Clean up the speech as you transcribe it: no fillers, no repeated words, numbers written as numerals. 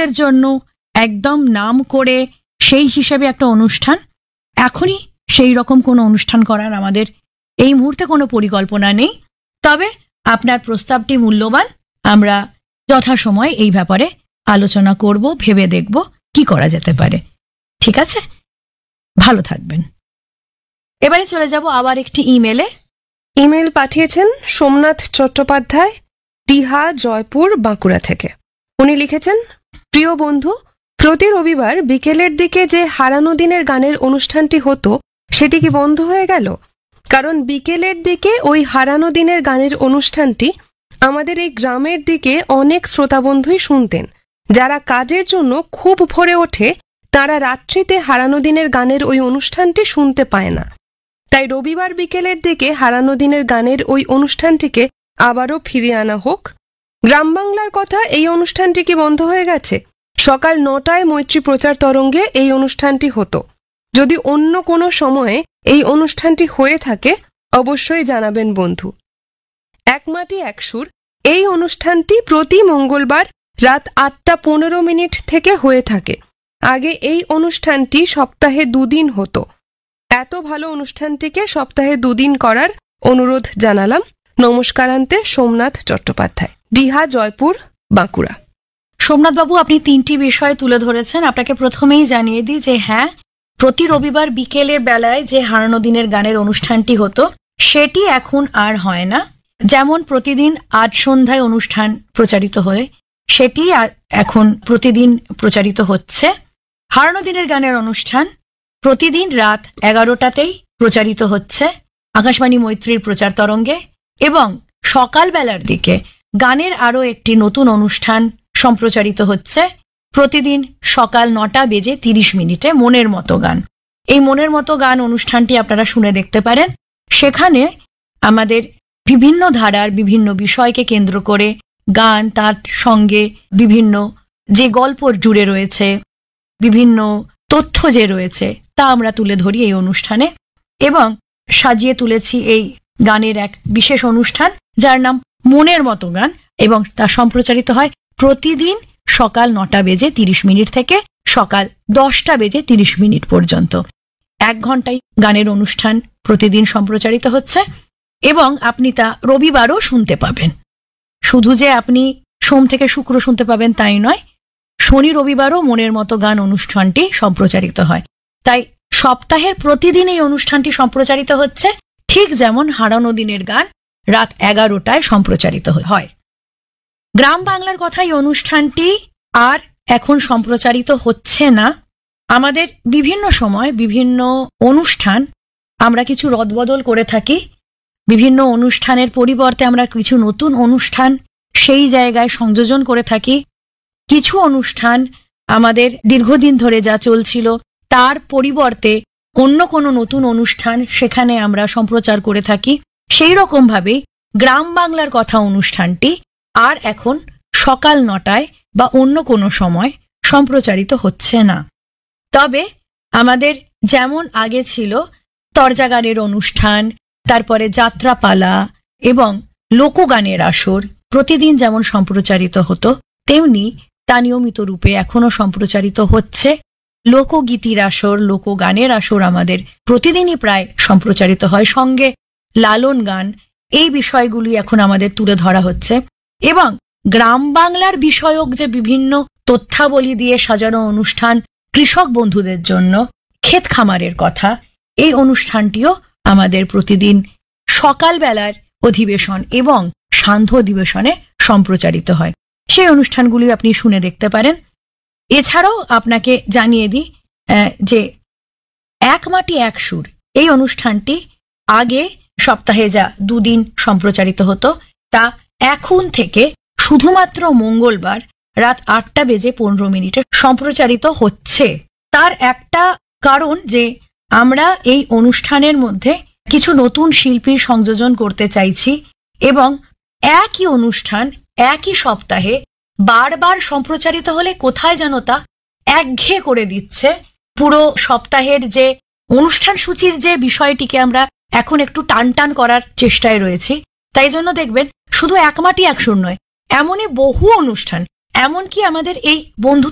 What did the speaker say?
বন্ধুদের জন্য একদম নাম করে সেই হিসেবে একটা অনুষ্ঠান, এখনই সেই রকম কোনো অনুষ্ঠান করার আমাদের এই মুহূর্তে কোনো পরিকল্পনা নেই। তবে আপনার প্রস্তাবটি মূল্যবান, আমরা যথাসময়ে এই ব্যাপারে আলোচনা করব, ভেবে দেখব কি করা যেতে পারে। ঠিক আছে, ভালো থাকবেন। এবারে চলে যাব আবার একটি ইমেলে। ইমেল পাঠিয়েছেন সোমনাথ চট্টোপাধ্যায়, টিহা, জয়পুর, বাঁকুড়া থেকে। উনি লিখেছেন, প্রিয় বন্ধু, প্রতি রবিবার বিকেলের দিকে যে হারানো দিনের গানের অনুষ্ঠানটি হতো সেটি কি বন্ধ হয়ে গেল? কারণ বিকেলের দিকে ওই হারানো দিনের গানের অনুষ্ঠানটি আমাদের এই গ্রামের দিকে অনেক শ্রোতাবন্ধুই শুনতেন। যারা কাজের জন্য খুব ভোরে ওঠে তারা রাত্রিতে হারানো দিনের গানের ওই অনুষ্ঠানটি শুনতে পায় না। তাই রবিবার বিকেলের দিকে হারানো দিনের গানের ওই অনুষ্ঠানটিকে আবারও ফিরিয়ে আনা হোক। গ্রাম বাংলার কথা এই অনুষ্ঠানটি কি বন্ধ হয়ে গেছে? সকাল 9টায় মৈত্রী প্রচার তরঙ্গে এই অনুষ্ঠানটি হতো। যদি অন্য কোনো সময়ে এই অনুষ্ঠানটি হয়ে থাকে অবশ্যই জানাবেন বন্ধু। এক মাটি এক সুর এই অনুষ্ঠানটি প্রতি মঙ্গলবার রাত 8:15 থেকে হয়ে থাকে। আগে এই অনুষ্ঠানটি সপ্তাহে 2 দিন হতো। এত ভালো অনুষ্ঠানটিকে সপ্তাহে 2 দিন করার অনুরোধ জানালাম। নমস্কারান্তে, সোমনাথ চট্টোপাধ্যায়, ডিহা, জয়পুর, বাঁকুড়া। সোমনাথবাবু, আপনি 3টি বিষয় তুলে ধরেছেন। আপনাকে প্রথমেই জানিয়ে দিই যে হ্যাঁ, প্রতি রবিবার বিকেলের বেলায় যে হারানো দিনের গানের অনুষ্ঠানটি হতো সেটি এখন আর হয় না। যেমন প্রতিদিন আজ সন্ধ্যায় অনুষ্ঠান প্রচারিত হয়, সেটি এখন প্রতিদিন প্রচারিত হচ্ছে। হারানো দিনের গানের অনুষ্ঠান প্রতিদিন রাত 11টাতেই প্রচারিত হচ্ছে আকাশবাণী মৈত্রীর প্রচার তরঙ্গে, এবং সকালবেলার দিকে গানের আরও একটি নতুন অনুষ্ঠান সম্প্রচারিত হচ্ছে প্রতিদিন সকাল 9:30 মনের মতো গান। এই মনের মতো গান অনুষ্ঠানটি আপনারা শুনে দেখতে পারেন। সেখানে আমাদের বিভিন্ন ধারার বিভিন্ন বিষয়কে কেন্দ্র করে গান, তার সঙ্গে বিভিন্ন যে গল্প জুড়ে রয়েছে, বিভিন্ন তথ্য যে রয়েছে তা আমরা তুলে ধরি এই অনুষ্ঠানে, এবং সাজিয়ে তুলেছি এই গানের এক বিশেষ অনুষ্ঠান যার নাম মনের মতো গান, এবং তা সম্প্রচারিত হয় প্রতিদিন সকাল 9:30 থেকে সকাল 10:30 পর্যন্ত। 1 ঘন্টায় গানের অনুষ্ঠান প্রতিদিন সম্প্রচারিত হচ্ছে, এবং আপনি তা রবিবারও শুনতে পাবেন। শুধু যে আপনি সোম থেকে শুক্র শুনতে পাবেন তাই নয়, শনি রবিবারও মনের মতো গান অনুষ্ঠানটি সম্প্রচারিত হয়। তাই সপ্তাহের প্রতিদিন এই অনুষ্ঠানটি সম্প্রচারিত হচ্ছে, ঠিক যেমন হারানো দিনের গান রাত 11টায় সম্প্রচারিত হয়। গ্রাম বাংলার কথা এই অনুষ্ঠানটি আর এখন সম্প্রচারিত হচ্ছে না। আমাদের বিভিন্ন সময় বিভিন্ন অনুষ্ঠান আমরা কিছু রদবদল করে থাকি। বিভিন্ন অনুষ্ঠানের পরিবর্তে আমরা কিছু নতুন অনুষ্ঠান সেই জায়গায় সংযোজন করে থাকি। কিছু অনুষ্ঠান আমাদের দীর্ঘদিন ধরে যা চলছিল তার পরিবর্তে অন্য কোনো নতুন অনুষ্ঠান সেখানে আমরা সম্প্রচার করে থাকি। সেই রকমভাবেই গ্রাম বাংলার কথা অনুষ্ঠানটি আর এখন সকাল 9টায় বা অন্য কোনো সময় সম্প্রচারিত হচ্ছে না। তবে আমাদের যেমন আগে ছিল তরজাগানের অনুষ্ঠান, তারপরে যাত্রাপালা এবং লোকগানের আসর প্রতিদিন যেমন সম্প্রচারিত হতো, তেমনি তা নিয়মিত রূপে এখনো সম্প্রচারিত হচ্ছে। লোকগীতির আসর, লোকগানের আসর আমাদের প্রতিদিনই প্রায় সম্প্রচারিত হয়, সঙ্গে লালন গান, এই বিষয়গুলি এখন আমাদের তুলে ধরা হচ্ছে। এবং গ্রাম বাংলার বিষয়ক যে বিভিন্ন তথ্যাবলী দিয়ে সাজানো অনুষ্ঠান, কৃষক বন্ধুদের জন্য ক্ষেত খামারের কথা, এই অনুষ্ঠানটিও আমাদের প্রতিদিন সকালবেলার অধিবেশন এবং সান্ধ্য অধিবেশনে সম্প্রচারিত হয়। সেই অনুষ্ঠানগুলি আপনি শুনে দেখতে পারেন। এছাড়াও আপনাকে জানিয়ে দিই যে এক মাটি এক সুর এই অনুষ্ঠানটি আগে সপ্তাহে যা 2 দিন সম্প্রচারিত হতো তা এখন থেকে শুধুমাত্র মঙ্গলবার রাত 8:15 সম্প্রচারিত হচ্ছে। তার একটা কারণ যে আমরা এই অনুষ্ঠানের মধ্যে কিছু নতুন শিল্পীর সংযোজন করতে চাইছি, এবং একই অনুষ্ঠান একই সপ্তাহে বারবার সম্প্রচারিত হলে কোথায় যেন তা একঘেয়ে করে দিচ্ছে। পুরো সপ্তাহের যে অনুষ্ঠান সূচির যে বিষয়টিকে আমরা এখন একটু টান করার চেষ্টায় রয়েছি। তাই জন্য দেখবেন শুধু এক মাটি এক সুর নয়, এমনই বহু অনুষ্ঠান, এমনকি আমাদের এই বন্ধু